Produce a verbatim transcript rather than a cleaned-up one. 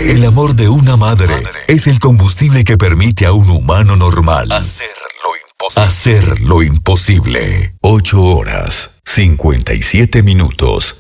El amor de una madre, madre es el combustible que permite a un humano normal hacer lo imposible. Hacer lo imposible. Ocho horas, cincuenta y siete minutos.